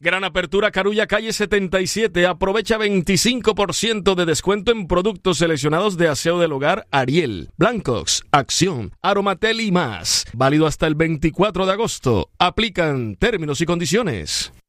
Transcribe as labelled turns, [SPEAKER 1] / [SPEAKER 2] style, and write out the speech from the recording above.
[SPEAKER 1] Gran apertura Carulla, calle 77. Aprovecha 25% de descuento en productos seleccionados de aseo del hogar Ariel, Blancox, Acción, Aromatel y más. Válido hasta el 24 de agosto. Aplican términos y condiciones.